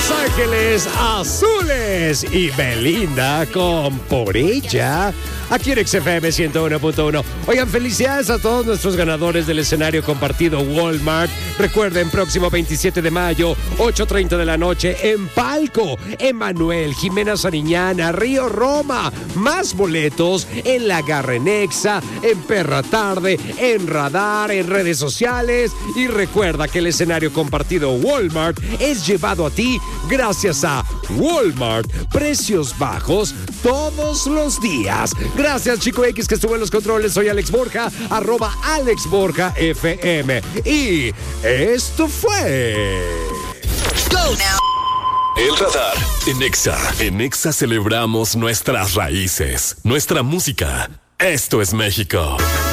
Ángeles Azules y Belinda con Por Ella, aquí en XFM 101.1. Oigan, felicidades a todos nuestros ganadores del escenario compartido Walmart. Recuerden, próximo 27 de mayo, 8:30 de la noche, en Palco, Emanuel, Jimena Sariñana, Río Roma. Más boletos en La Garrenexa, en Perra Tarde, en Radar, en redes sociales. Y recuerda que el escenario compartido Walmart es llevado a ti gracias a Walmart. Precios bajos todos los días. Gracias, Chico X, que estuvo en los controles. Soy Alex Borja, @AlexBorjaFM. Y esto fue... Go now. El Radar en Exa. En Exa celebramos nuestras raíces, nuestra música. Esto es México.